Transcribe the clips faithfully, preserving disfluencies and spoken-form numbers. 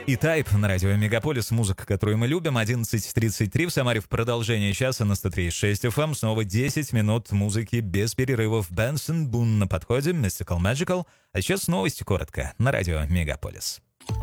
И Type на радио Мегаполис. Музыка, которую мы любим. одиннадцать тридцать три в Самаре. В продолжение часа на сто три и шесть эф эм. Снова десять минут музыки без перерывов. Бенсон Бун на подходе. Mystical Magical. А сейчас новости коротко на радио Мегаполис.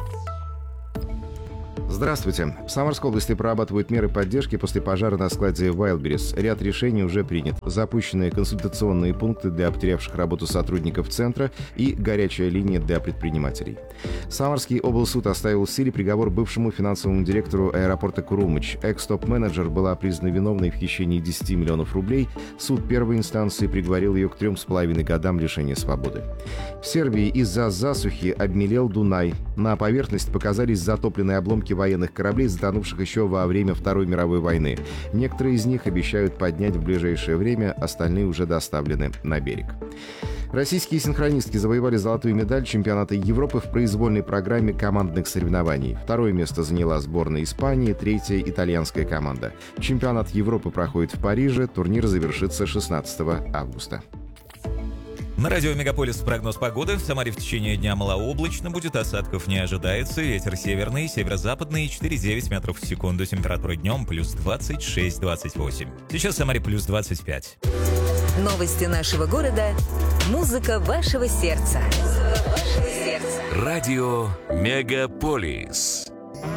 Здравствуйте. В Самарской области прорабатывают меры поддержки после пожара на складе Wildberries. Ряд решений уже принят. Запущены консультационные пункты для потерявших работу сотрудников центра и горячая линия для предпринимателей. Самарский облсуд оставил в силе приговор бывшему финансовому директору аэропорта Курумыч. Экс-топ-менеджер была признана виновной в хищении десяти миллионов рублей. Суд первой инстанции приговорил ее к трем с половиной годам лишения свободы. В Сербии из-за засухи обмелел Дунай. На поверхность показались затопленные обломки военных кораблей, затонувших еще во время Второй мировой войны. Некоторые из них обещают поднять в ближайшее время, остальные уже доставлены на берег. Российские синхронистки завоевали золотую медаль чемпионата Европы в произвольной программе командных соревнований. Второе место заняла сборная Испании, третья — итальянская команда. Чемпионат Европы проходит в Париже, турнир завершится шестнадцатого августа. На радио Мегаполис прогноз погоды. В Самаре в течение дня малооблачно будет, осадков не ожидается. Ветер северный, северо-западный, четыре девять метров в секунду. Температура днем плюс двадцать шесть двадцать восемь. Сейчас в Самаре плюс двадцать пять. Новости нашего города. Музыка вашего сердца. Радио Мегаполис.